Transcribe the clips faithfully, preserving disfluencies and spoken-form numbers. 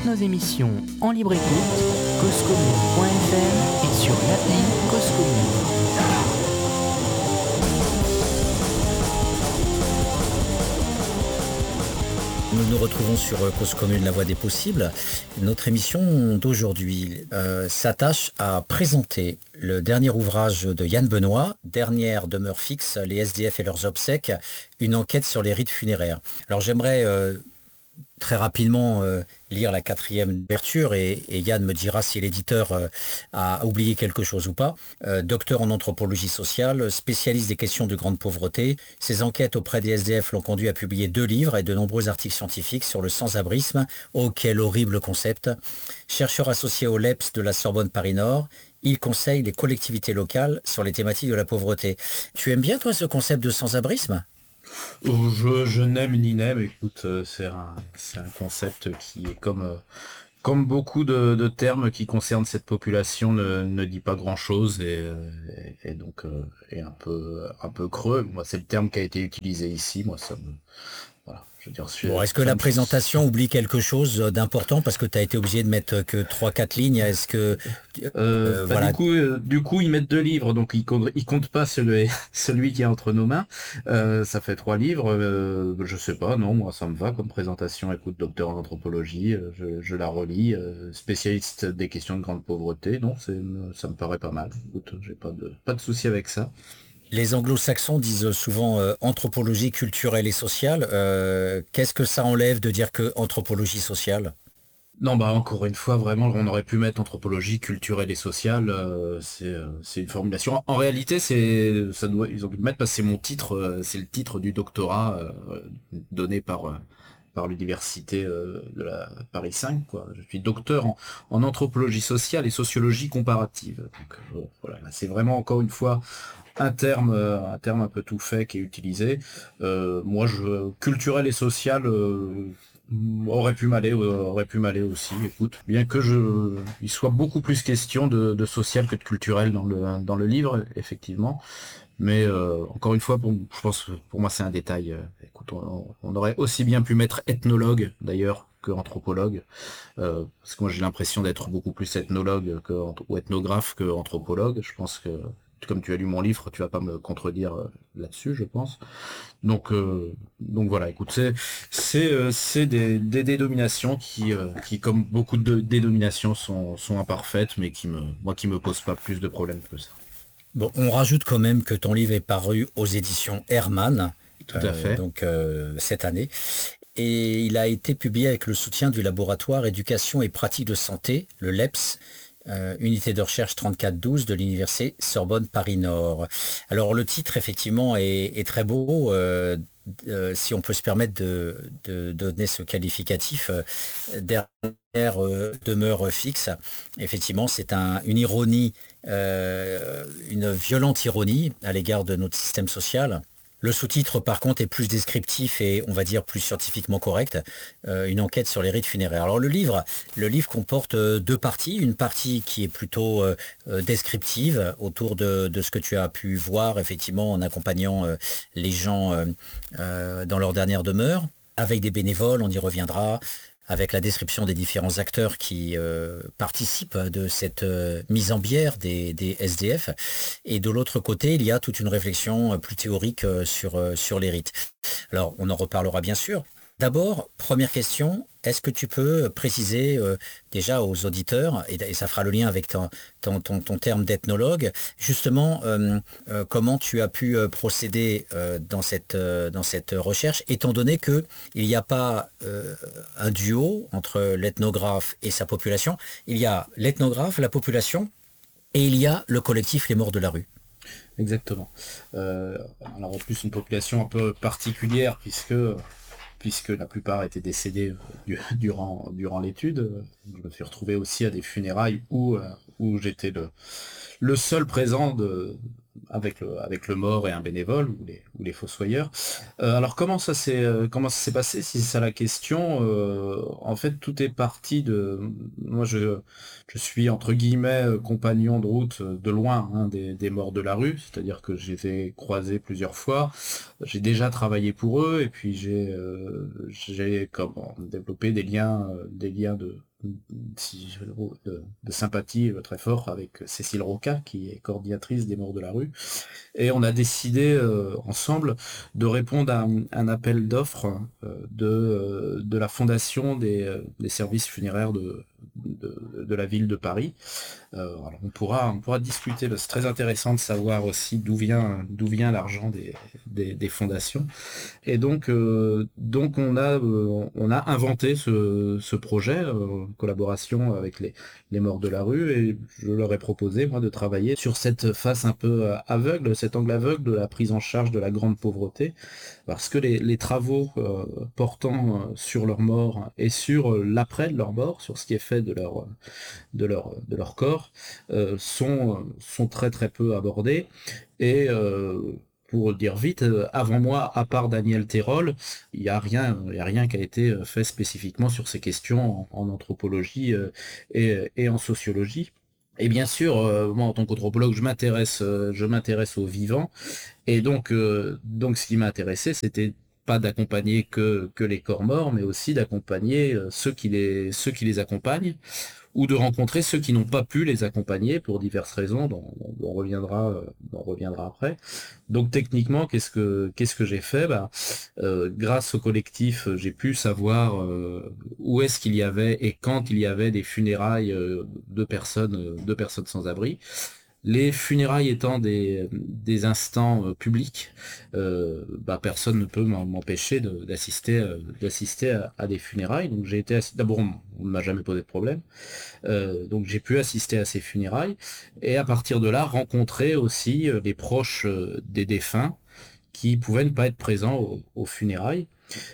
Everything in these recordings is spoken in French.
toutes nos émissions en libre écoute, causecommune point f m et sur l'appli Cause Commune. Nous nous retrouvons sur Cause Commune, la voie des possibles. Notre émission d'aujourd'hui euh, s'attache à présenter le dernier ouvrage de Yann Benoît, Dernière demeure fixe, les S D F et leurs obsèques, une enquête sur les rites funéraires. Alors j'aimerais euh, très rapidement euh, lire la quatrième ouverture et, et Yann me dira si l'éditeur euh, a oublié quelque chose ou pas. Euh, docteur en anthropologie sociale, spécialiste des questions de grande pauvreté, ses enquêtes auprès des S D F l'ont conduit à publier deux livres et de nombreux articles scientifiques sur le sans-abrisme. Oh, quel horrible concept! Chercheur associé au L E P S de la Sorbonne Paris-Nord, il conseille les collectivités locales sur les thématiques de la pauvreté. Tu aimes bien, toi, ce concept de sans-abrisme ? Je, je n'aime ni n'aime, écoute, euh, c'est un, c'est un concept qui est comme, euh, comme beaucoup de, de termes qui concernent cette population ne, ne dit pas grand-chose et, euh, et, et donc euh, est un peu, un peu creux. Moi, c'est le terme qui a été utilisé ici, moi ça me... Voilà, je veux dire, je, Bon, est-ce que ça la me... présentation oublie quelque chose d'important parce que tu as été obligé de mettre que trois quatre lignes? Est-ce que... Euh, euh, bah, voilà. du coup, euh, du coup, ils mettent deux livres, donc ils comptent, ils comptent pas celui, celui qui est entre nos mains. Euh, ça fait trois livres. Euh, je sais pas, non, moi ça me va comme présentation. Écoute, docteur en anthropologie, euh, je, je la relis. Euh, spécialiste des questions de grande pauvreté, non, c'est, ça me paraît pas mal. Écoute, j'ai pas de, pas de souci avec ça. Les anglo-saxons disent souvent euh, anthropologie culturelle et sociale. Euh, qu'est-ce que ça enlève de dire que anthropologie sociale? Non, bah encore une fois, vraiment, on aurait pu mettre anthropologie culturelle et sociale. Euh, c'est, euh, c'est une formulation. En, en réalité, c'est, ça doit, ils ont dû le mettre parce que c'est mon titre, euh, c'est le titre du doctorat euh, donné par euh, par l'université euh, de la Paris cinq, quoi. Je suis docteur en, en anthropologie sociale et sociologie comparative. Donc euh, voilà, là, c'est vraiment encore une fois un terme, euh, un terme un peu tout fait qui est utilisé. Euh, moi, je culturel et social. Euh, Aurait pu m'aller, euh, aurait pu m'aller aussi. Écoute, bien que je, il soit beaucoup plus question de, de social que de culturel dans le dans le livre, effectivement. Mais euh, encore une fois, pour, je pense que pour moi c'est un détail. Euh, écoute, on, on aurait aussi bien pu mettre ethnologue d'ailleurs que anthropologue, euh, parce que moi j'ai l'impression d'être beaucoup plus ethnologue que, ou ethnographe que anthropologue. Je pense que comme tu as lu mon livre, tu vas pas me contredire euh, là-dessus, je pense. Donc, euh, donc voilà, écoute, c'est c'est euh, c'est des, des dénominations qui euh, qui comme beaucoup de dénominations sont sont imparfaites, mais qui me moi qui me posent pas plus de problèmes que ça. Bon, on rajoute quand même que ton livre est paru aux éditions Hermann, Tout à euh, fait. donc euh, cette année. Et il a été publié avec le soutien du laboratoire éducation et pratique de santé, le L E P S, euh, unité de recherche trente-quatre douze de l'université Sorbonne Paris-Nord. Alors le titre effectivement est, est très beau, euh, euh, si on peut se permettre de, de donner ce qualificatif, euh, dernière euh, demeure fixe. Effectivement, c'est un, une ironie, euh, une violente ironie à l'égard de notre système social. Le sous-titre, par contre, est plus descriptif et, on va dire, plus scientifiquement correct. Euh, une enquête sur les rites funéraires. Alors, le livre, le livre comporte euh, deux parties. Une partie qui est plutôt euh, euh, descriptive autour de, de ce que tu as pu voir, effectivement, en accompagnant euh, les gens euh, euh, dans leur dernière demeure. Avec des bénévoles, on y reviendra, avec la description des différents acteurs qui euh, participent de cette euh, mise en bière des, des S D F. Et de l'autre côté, il y a toute une réflexion euh, plus théorique euh, sur, euh, sur les rites. Alors, on en reparlera bien sûr. D'abord, première question, est-ce que tu peux préciser euh, déjà aux auditeurs, et, et ça fera le lien avec ton, ton, ton, ton terme d'ethnologue, justement euh, euh, comment tu as pu euh, procéder euh, dans, cette, euh, dans cette recherche, étant donné qu'il n'y a pas euh, un duo entre l'ethnographe et sa population, il y a l'ethnographe, la population, et il y a le collectif Les Morts de la rue. Exactement. Euh, alors en plus une population un peu particulière puisque puisque la plupart étaient décédés euh, durant durant l'étude. Je me suis retrouvé aussi à des funérailles où euh, où j'étais le le seul présent de avec le avec le mort et un bénévole ou les ou les fossoyeurs. Euh, alors comment ça s'est euh, comment ça s'est passé si c'est ça la question? Euh, en fait tout est parti de moi je je suis entre guillemets euh, compagnon de route euh, de loin hein, des, des morts de la rue, c'est-à-dire que je les ai croisés plusieurs fois. J'ai déjà travaillé pour eux et puis j'ai euh, j'ai comment développé des liens euh, des liens de si, de, de sympathie très fort avec Cécile Roca, qui est coordinatrice des Morts de la rue. Et on a décidé euh, ensemble de répondre à un, un appel d'offres euh, de, euh, de la Fondation des, euh, des services funéraires de, de, de la ville de Paris. Euh, alors on pourra, on pourra discuter, c'est très intéressant de savoir aussi d'où vient, d'où vient l'argent des, des, des fondations. Et donc, euh, donc on a, euh, on a inventé ce, ce projet euh, en collaboration avec les, les Morts de la rue, et je leur ai proposé moi de travailler sur cette face un peu euh, aveugle, cet angle aveugle de la prise en charge de la grande pauvreté, parce que les, les travaux euh, portant euh, sur leur mort et sur euh, l'après de leur mort, sur ce qui est fait de leur de leur de leur corps, euh, sont sont très très peu abordés. Et euh, pour dire vite, euh, avant moi, à part Daniel Terol, il n'y a rien, il y a rien qui a été fait spécifiquement sur ces questions en, en anthropologie euh, et, et en sociologie. Et bien sûr, euh, moi en tant qu'anthropologue, je m'intéresse, euh, je m'intéresse aux vivants. Et donc, euh, donc ce qui m'a intéressé, c'était pas d'accompagner que, que les corps morts, mais aussi d'accompagner euh, ceux qui les, ceux qui les accompagnent, ou de rencontrer ceux qui n'ont pas pu les accompagner pour diverses raisons, dont, dont on reviendra, euh, dont on reviendra après. Donc techniquement, qu'est-ce que qu'est-ce que j'ai fait? Bah, euh, grâce au collectif, j'ai pu savoir euh, où est-ce qu'il y avait et quand il y avait des funérailles euh, de personnes, euh, de personnes sans abri. Les funérailles étant des, des instants euh, publics, euh, bah, personne ne peut m'en- m'empêcher de- d'assister euh, d'assister à, à des funérailles. Donc j'ai été assi- d'abord on on ne m'a jamais posé de problème. Euh, donc j'ai pu assister à ces funérailles et à partir de là rencontrer aussi euh, les proches euh, des défunts qui pouvaient ne pas être présents au- aux funérailles,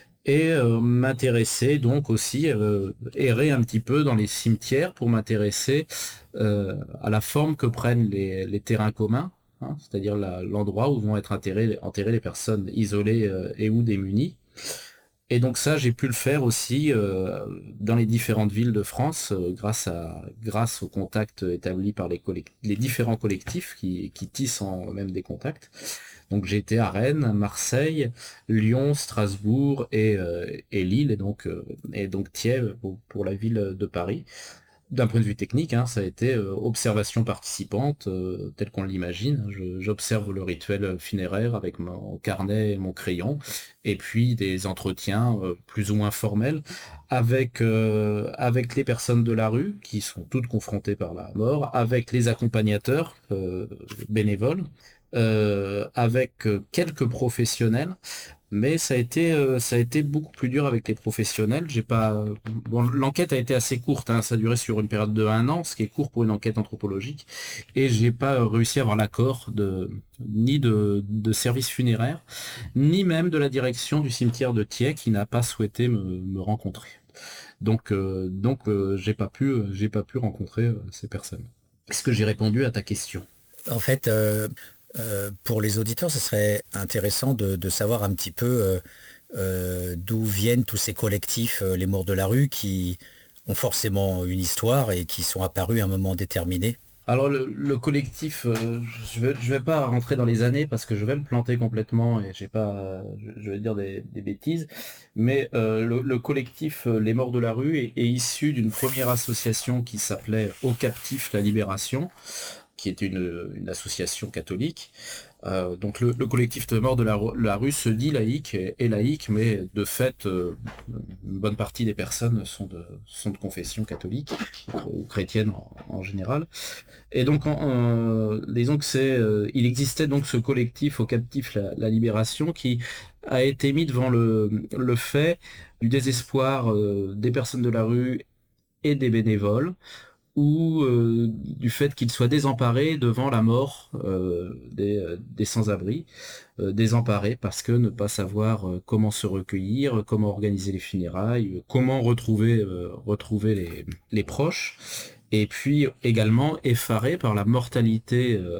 et euh, m'intéresser donc aussi, euh, errer un petit peu dans les cimetières pour m'intéresser euh, à la forme que prennent les, les terrains communs, hein, c'est-à-dire la- l'endroit où vont être enterrées, enterrées les personnes isolées euh, et ou démunies. Et donc ça, j'ai pu le faire aussi euh, dans les différentes villes de France, euh, grâce à grâce aux contacts établis par les, collect- les différents collectifs qui, qui tissent en eux-mêmes des contacts. Donc j'ai été à Rennes, Marseille, Lyon, Strasbourg et, euh, et Lille, et donc, euh, et donc Thiers pour, pour la ville de Paris. D'un point de vue technique, hein, ça a été euh, observation participante, euh, telle qu'on l'imagine. Je- J'observe le rituel funéraire avec mon carnet et mon crayon, et puis des entretiens euh, plus ou moins formels avec, euh, avec les personnes de la rue, qui sont toutes confrontées par la mort, avec les accompagnateurs euh, bénévoles, euh, avec euh, quelques professionnels. Mais ça a été, euh, ça a été beaucoup plus dur avec les professionnels. J'ai pas, bon, l'enquête a été assez courte, hein, ça a duré sur une période de un an, ce qui est court pour une enquête anthropologique, et j'ai pas réussi à avoir l'accord de ni de, de service funéraire, ni même de la direction du cimetière de Thiers, qui n'a pas souhaité me, me rencontrer. Donc, euh, donc, euh, j'ai pas pu, euh, j'ai pas pu rencontrer euh, ces personnes. Est-ce que j'ai répondu à ta question? En fait, euh, euh, pour les auditeurs, ce serait intéressant de, de savoir un petit peu euh, euh, d'où viennent tous ces collectifs, euh, les morts de la rue, qui ont forcément une histoire et qui sont apparus à un moment déterminé. Alors le, le collectif, euh, je vais, je vais pas rentrer dans les années parce que je vais me planter complètement et j'ai pas, euh, je, je vais dire des, des bêtises, mais euh, le, le collectif euh, Les Morts de la rue est, est issu d'une première association qui s'appelait Aux Captifs la Libération, qui est une, une association catholique. Euh, donc le, le collectif de mort de la, la rue se dit laïque et, et laïque, mais de fait, euh, une bonne partie des personnes sont de, sont de confession catholique ou chrétienne en, en général. Et donc, en, en- disons que c'est, euh, il existait donc ce collectif au captif la, la Libération qui a été mis devant le, le fait du désespoir euh, des personnes de la rue et des bénévoles, ou euh, du fait qu'ils soient désemparés devant la mort euh, des, euh, des sans-abri, euh, désemparés parce que ne pas savoir euh, comment se recueillir, comment organiser les funérailles, euh, comment retrouver, euh, retrouver les, les proches, et puis également effarés par la mortalité euh,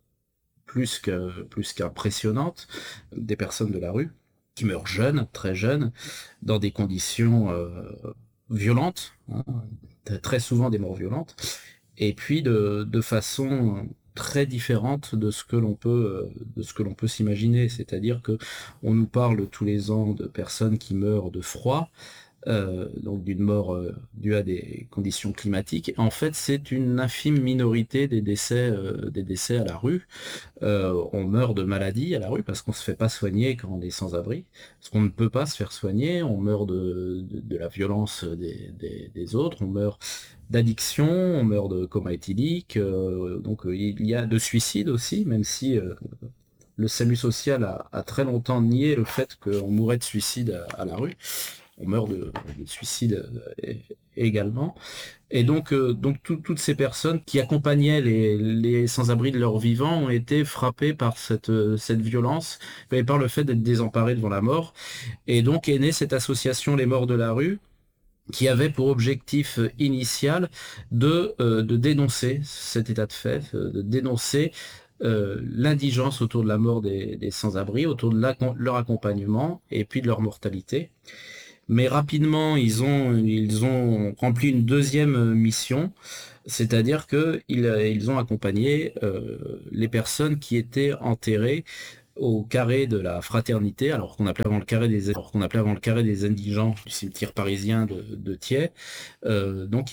plus que, plus qu'impressionnante des personnes de la rue, qui meurent jeunes, très jeunes, dans des conditions euh, violentes, hein, très souvent des morts violentes, et puis de, de façon très différente de ce que l'on peut euh, de ce que l'on peut s'imaginer, c'est-à-dire que on nous parle tous les ans de personnes qui meurent de froid. euh, donc d'une mort euh, due à des conditions climatiques. En fait, c'est une infime minorité des décès, euh, des décès à la rue. Euh, on meurt de maladie à la rue parce qu'on se fait pas soigner quand on est sans-abri, parce qu'on ne peut pas se faire soigner, on meurt de, de, de la violence des, des, des autres, on meurt d'addiction, on meurt de coma éthylique, euh, donc euh, il y a de suicide aussi, même si euh, le SAMU social a, a très longtemps nié le fait qu'on mourrait de suicide à, à la rue. On meurt de, de suicide euh, également. Et donc, euh, donc tout- toutes ces personnes qui accompagnaient les, les sans-abri de leur vivant ont été frappées par cette, euh, cette violence et par le fait d'être désemparées devant la mort. Et donc est née cette association Les Morts de la rue, qui avait pour objectif euh, initial de, euh, de dénoncer cet état de fait, euh, de dénoncer euh, l'indigence autour de la mort des, des sans-abri, autour de la- leur accompagnement et puis de leur mortalité. Mais rapidement, ils ont, ils ont rempli une deuxième euh, mission, c'est-à-dire que ils, euh, ils ont accompagné euh, les personnes qui étaient enterrées au carré de la Fraternité, alors qu'on appelait avant le carré des, alors qu'on appelait avant le carré des indigents du cimetière parisien de, de Thiers. Euh, donc